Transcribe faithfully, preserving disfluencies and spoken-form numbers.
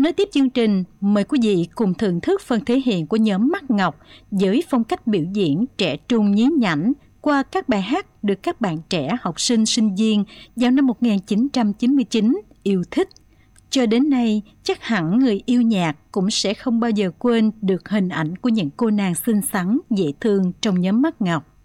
Nối tiếp chương trình, mời quý vị cùng thưởng thức phần thể hiện của nhóm Mắt Ngọc với phong cách biểu diễn trẻ trung nhí nhảnh qua các bài hát được các bạn trẻ học sinh sinh viên vào năm một nghìn chín trăm chín mươi chín yêu thích. Cho đến nay, chắc hẳn người yêu nhạc cũng sẽ không bao giờ quên được hình ảnh của những cô nàng xinh xắn, dễ thương trong nhóm Mắt Ngọc.